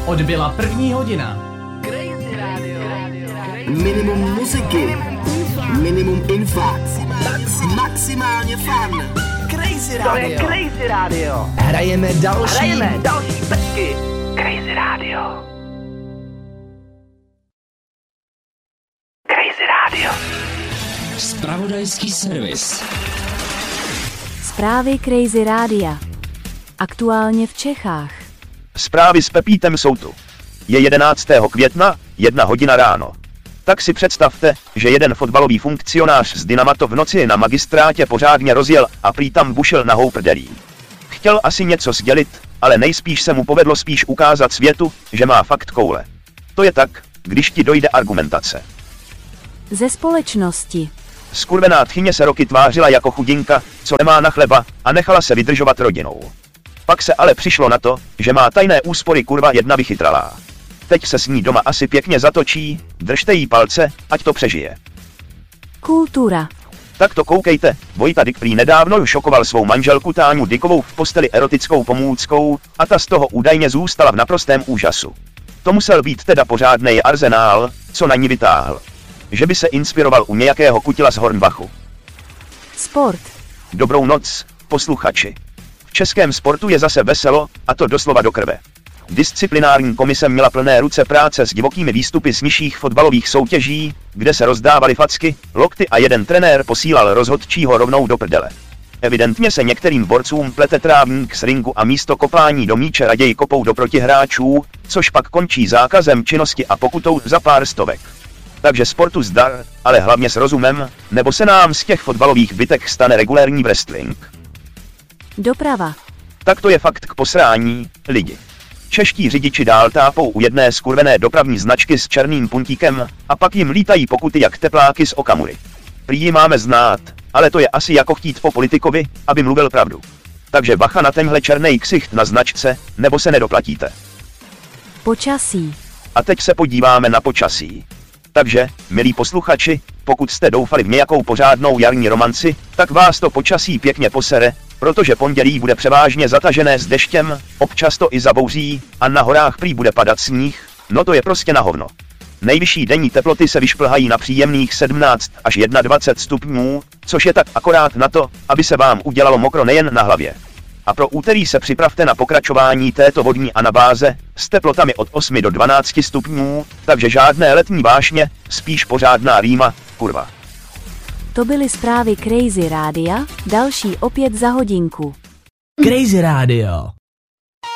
Odbyla 1. hodina. Minimum muziky, minimum info, maximálně fun. Crazy Radio. To je Crazy Radio. Hrajeme další pecky. Crazy Radio. Crazy Radio. Zpravodajský servis. Zprávy Crazy Rádia. Aktuálně v Čechách. Zprávy s Pepítem jsou tu. Je 11. května, 1 hodina ráno. Tak si představte, že jeden fotbalový funkcionář z Dynama to v noci na magistrátě pořádně rozjel a prý tam bušil nahou prdelí. Chtěl asi něco sdělit, ale nejspíš se mu povedlo spíš ukázat světu, že má fakt koule. To je tak, když ti dojde argumentace. Ze společnosti. Skurvená tchyně se roky tvářila jako chudinka, co nemá na chleba, a nechala se vydržovat rodinou. Pak se ale přišlo na to, že má tajné úspory kurva jedna vychytralá. Teď se s ní doma asi pěkně zatočí, držte jí palce, ať to přežije. Kultura. Tak to koukejte, Vojta Dyk prý nedávno šokoval svou manželku Táňu Dykovou v posteli erotickou pomůckou a ta z toho údajně zůstala v naprostém úžasu. To musel být teda pořádnej arzenál, co na ní vytáhl. Že by se inspiroval u nějakého kutila z Hornbachu. Sport. Dobrou noc, posluchači. V českém sportu je zase veselo, a to doslova do krve. Disciplinární komise měla plné ruce práce s divokými výstupy z nižších fotbalových soutěží, kde se rozdávaly facky, lokty a jeden trenér posílal rozhodčího rovnou do prdele. Evidentně se některým borcům plete trávník z ringu a místo kopání do míče raději kopou do protihráčů, což pak končí zákazem činnosti a pokutou za pár stovek. Takže sportu zdar, ale hlavně s rozumem, nebo se nám z těch fotbalových bitek stane regulérní wrestling. Doprava. Tak to je fakt k posrání, lidi. Čeští řidiči dál tápou u jedné skurvené dopravní značky s černým puntíkem a pak jim lítají pokuty jak tepláky z Okamury. Prý ji máme znát, ale to je asi jako chtít po politikovi, aby mluvil pravdu. Takže bacha na tenhle černý ksicht na značce, nebo se nedoplatíte. Počasí. A teď se podíváme na počasí. Takže, milí posluchači, pokud jste doufali v nějakou pořádnou jarní romanci, tak vás to počasí pěkně posere, protože pondělí bude převážně zatažené s deštěm, občas to i zabouří, a na horách prý bude padat sníh, no to je prostě na hovno. Nejvyšší denní teploty se vyšplhají na příjemných 17 až 21 stupňů, což je tak akorát na to, aby se vám udělalo mokro nejen na hlavě. A pro úterý se připravte na pokračování této vodní anabáze s teplotami od 8 do 12 stupňů, takže žádné letní vášně, spíš pořádná rýma, kurva. To byly zprávy Crazy Rádia, další opět za hodinku. Crazy Radio.